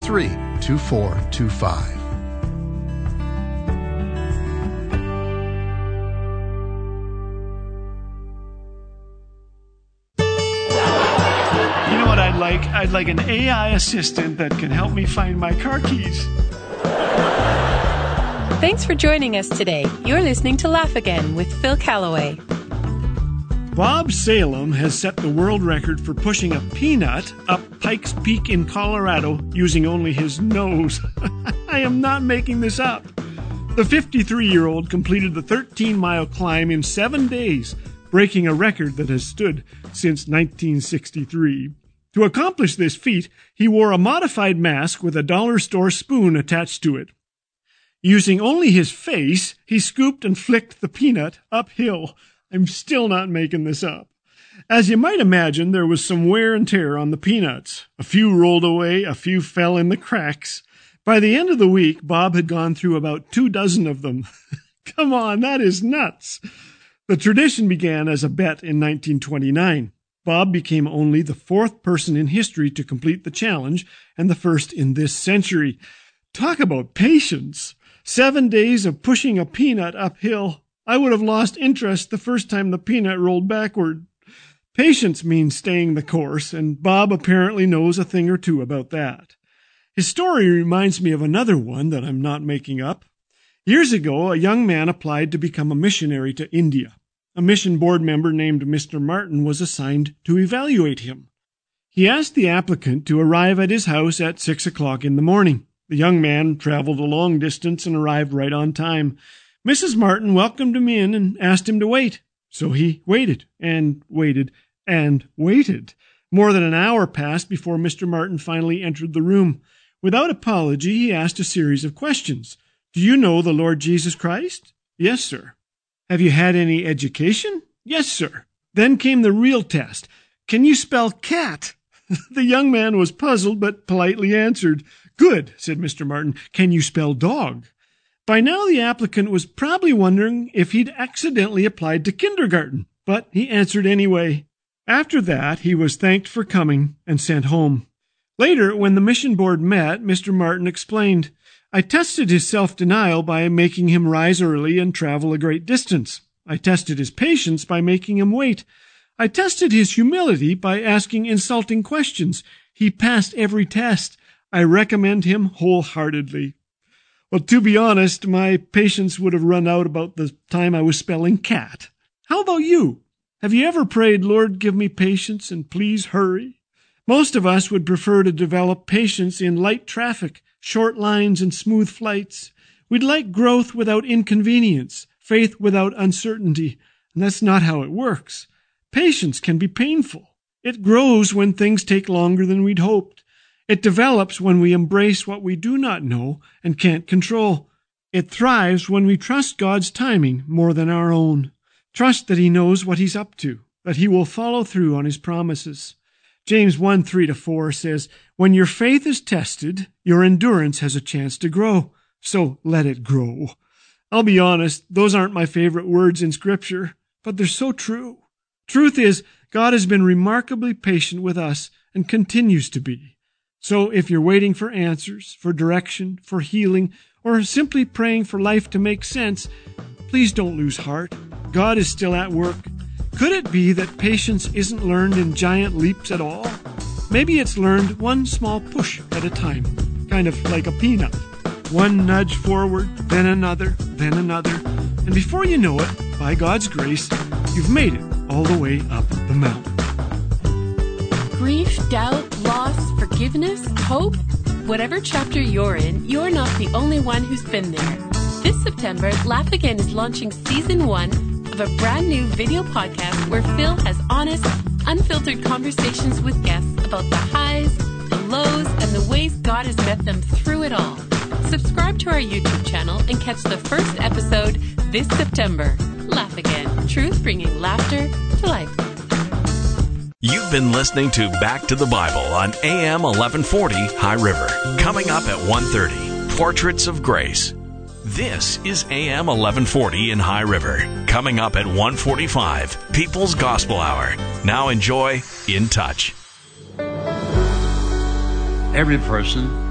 603-2425. I'd like an AI assistant that can help me find my car keys. Thanks for joining us today. You're listening to Laugh Again with Phil Callaway. Bob Salem has set the world record for pushing a peanut up Pikes Peak in Colorado using only his nose. I am not making this up. The 53-year-old completed the 13-mile climb in 7 days, breaking a record that has stood since 1963. To accomplish this feat, he wore a modified mask with a dollar store spoon attached to it. Using only his face, he scooped and flicked the peanut uphill. I'm still not making this up. As you might imagine, there was some wear and tear on the peanuts. A few rolled away, a few fell in the cracks. By the end of the week, Bob had gone through about 24 of them. Come on, that is nuts. The tradition began as a bet in 1929. Bob became only the 4th person in history to complete the challenge and the first in this century. Talk about patience. 7 days of pushing a peanut uphill. I would have lost interest the first time the peanut rolled backward. Patience means staying the course, and Bob apparently knows a thing or two about that. His story reminds me of another one that I'm not making up. Years ago, a young man applied to become a missionary to India. A mission board member named Mr. Martin was assigned to evaluate him. He asked the applicant to arrive at his house at 6 o'clock in the morning. The young man traveled a long distance and arrived right on time. Mrs. Martin welcomed him in and asked him to wait. So he waited and waited and waited. More than an hour passed before Mr. Martin finally entered the room. Without apology, he asked a series of questions. Do you know the Lord Jesus Christ? Yes, sir. Have you had any education? Yes, sir. Then came the real test. Can you spell cat? The young man was puzzled, but politely answered. Good, said Mr. Martin. Can you spell dog? By now the applicant was probably wondering if he'd accidentally applied to kindergarten, but he answered anyway. After that, he was thanked for coming and sent home. Later, when the mission board met, Mr. Martin explained, I tested his self-denial by making him rise early and travel a great distance. I tested his patience by making him wait. I tested his humility by asking insulting questions. He passed every test. I recommend him wholeheartedly. Well, to be honest, my patience would have run out about the time I was spelling cat. How about you? Have you ever prayed, Lord, give me patience and please hurry? Most of us would prefer to develop patience in light traffic, short lines and smooth flights. We'd like growth without inconvenience, faith without uncertainty, and that's not how it works. Patience can be painful. It grows when things take longer than we'd hoped. It develops when we embrace what we do not know and can't control. It thrives when we trust God's timing more than our own. Trust that He knows what He's up to, that He will follow through on His promises. James 1:3-4 says, when your faith is tested, your endurance has a chance to grow. So let it grow. I'll be honest, those aren't my favorite words in Scripture, but they're so true. Truth is, God has been remarkably patient with us and continues to be. So if you're waiting for answers, for direction, for healing, or simply praying for life to make sense, please don't lose heart. God is still at work. Could it be that patience isn't learned in giant leaps at all? Maybe it's learned one small push at a time, kind of like a peanut. One nudge forward, then another, and before you know it, by God's grace, you've made it all the way up the mountain. Grief, doubt, loss, forgiveness, hope. Whatever chapter you're in, you're not the only one who's been there. This September, Laugh Again is launching Season 1 of a brand new video podcast where Phil has honest, unfiltered conversations with guests about the highs, the lows, and the ways God has met them through it all. Subscribe to our YouTube channel and catch the first episode this September. Laugh Again. Truth bringing laughter to life. You've been listening to Back to the Bible on AM 1140 High River. Coming up at 1:30, Portraits of Grace. This is AM 1140 in High River. Coming up at 1:45, People's Gospel Hour. Now enjoy In Touch. Every person